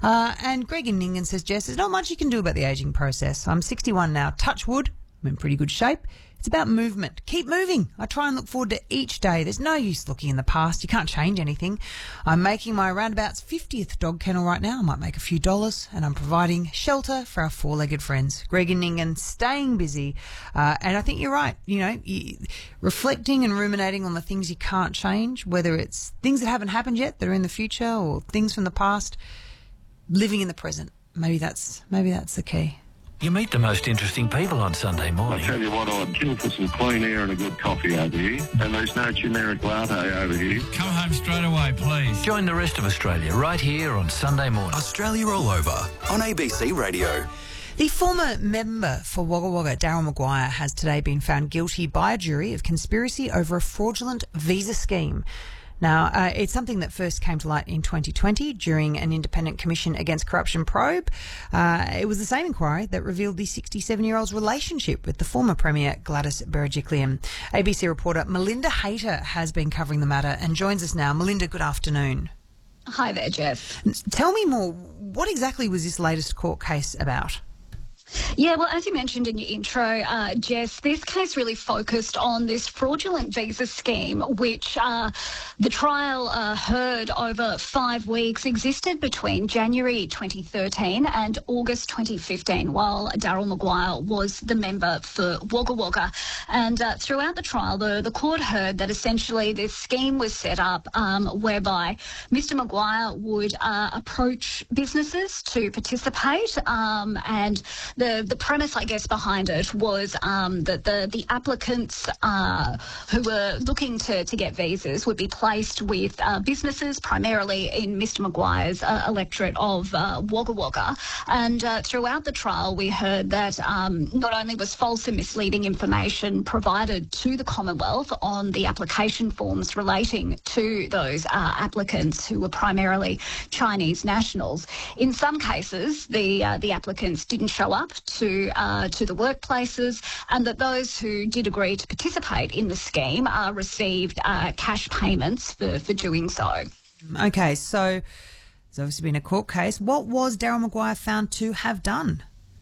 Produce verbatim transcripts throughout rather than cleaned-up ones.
Uh, and Greg in Ningen says, Jess, there's not much you can do about the ageing process. I'm sixty-one now. Touch wood. I'm in pretty good shape. It's about movement. Keep moving. I try and look forward to each day. There's no use looking in the past. You can't change anything. I'm making my roundabouts fiftieth dog kennel right now. I might make a few dollars, and I'm providing shelter for our four-legged friends. Greg and Ningen, staying busy. Uh, and I think you're right. You know, you, reflecting and ruminating on the things you can't change, whether it's things that haven't happened yet that are in the future or things from the past, living in the present. Maybe that's, maybe that's the key. You meet the most interesting people on Sunday morning. I tell you what, I'd kill for some clean air and a good coffee over here. And there's no generic latte over here. Come home straight away, please. Join the rest of Australia right here on Sunday morning. Australia All Over on A B C Radio. The former member for Wagga Wagga, Daryl Maguire, has today been found guilty by a jury of conspiracy over a fraudulent visa scheme. Now, uh, it's something that first came to light in twenty twenty during an independent Commission Against Corruption probe. Uh, it was the same inquiry that revealed the sixty-seven-year-old's relationship with the former Premier Gladys Berejiklian. A B C reporter Melinda Hayter has been covering the matter and joins us now. Melinda, good afternoon. Hi there, Jeff. Tell me more. What exactly was this latest court case about? Yeah, well, as you mentioned in your intro, uh, Jess, this case really focused on this fraudulent visa scheme, which uh, the trial uh, heard over five weeks, existed between January twenty thirteen and August twenty fifteen, while Daryl Maguire was the member for Wagga Wagga. And uh, throughout the trial, the, the court heard that essentially this scheme was set up um, whereby Mister Maguire would uh, approach businesses to participate um, and The, the premise, I guess, behind it was um, that the, the applicants uh, who were looking to, to get visas would be placed with uh, businesses, primarily in Mister Maguire's uh, electorate of uh, Wagga Wagga. And uh, throughout the trial, we heard that um, not only was false and misleading information provided to the Commonwealth on the application forms relating to those uh, applicants who were primarily Chinese nationals. In some cases, the uh, the applicants didn't show up to uh, to the workplaces, and that those who did agree to participate in the scheme uh, received uh, cash payments for, for doing so. Okay, so there's obviously been a court case. What was Daryl Maguire found to have done?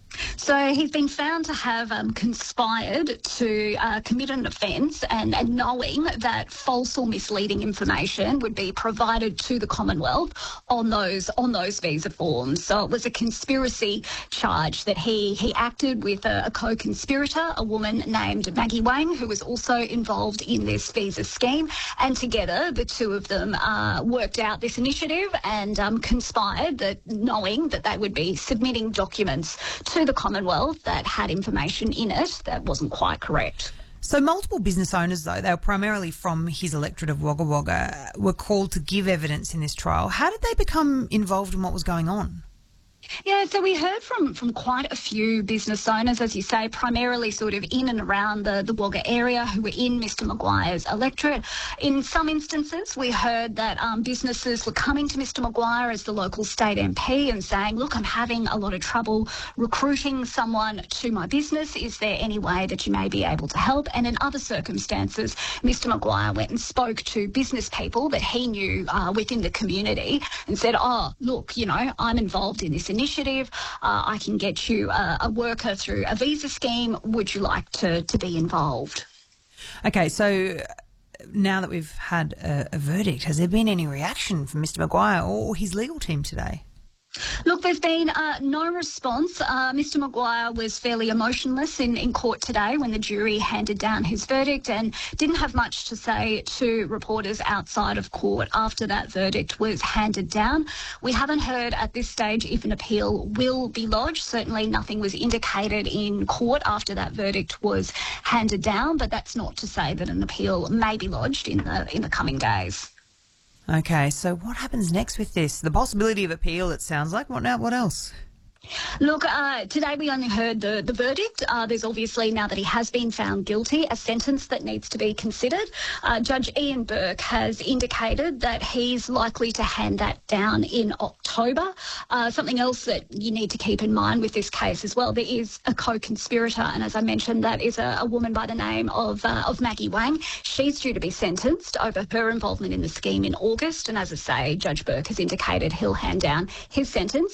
So he's been found to have um, conspired to uh, commit an offence and, and knowing that false or misleading information would be provided to the Commonwealth on those on those visa forms. So it was a conspiracy charge that he, he acted with a, a co-conspirator, a woman named Maggie Wang, who was also involved in this visa scheme. And together, the two of them uh, worked out this initiative and um, conspired that knowing that they would be submitting documents to the Commonwealth that had information in it that wasn't quite correct. So multiple business owners, though, they were primarily from his electorate of Wagga Wagga, were called to give evidence in this trial. How did they become involved in what was going on? Yeah, so we heard from, from quite a few business owners, as you say, primarily sort of in and around the, the Wagga area who were in Mister Maguire's electorate. In some instances, we heard that um, businesses were coming to Mister Maguire as the local state M P and saying, look, I'm having a lot of trouble recruiting someone to my business. Is there any way that you may be able to help? And in other circumstances, Mister Maguire went and spoke to business people that he knew uh, within the community and said, oh, look, you know, I'm involved in this initiative. Uh, I can get you a, a worker through a visa scheme. Would you like to, to be involved? Okay, so now that we've had a, a verdict, has there been any reaction from Mister Maguire or his legal team today? Look, there's been uh, no response. Uh, Mister Maguire was fairly emotionless in, in court today when the jury handed down his verdict and didn't have much to say to reporters outside of court after that verdict was handed down. We haven't heard at this stage if an appeal will be lodged. Certainly nothing was indicated in court after that verdict was handed down, but that's not to say that an appeal may be lodged in the in the coming days. Okay, so what happens next with this? The possibility of appeal, it sounds like. What now? What else? Look, uh, today we only heard the, the verdict. Uh, there's obviously, now that he has been found guilty, a sentence that needs to be considered. Uh, Judge Ian Burke has indicated that he's likely to hand that down in October. Uh, something else that you need to keep in mind with this case as well, there is a co-conspirator, and as I mentioned, that is a, a woman by the name of, uh, of Maggie Wang. She's due to be sentenced over her involvement in the scheme in August, and as I say, Judge Burke has indicated he'll hand down his sentence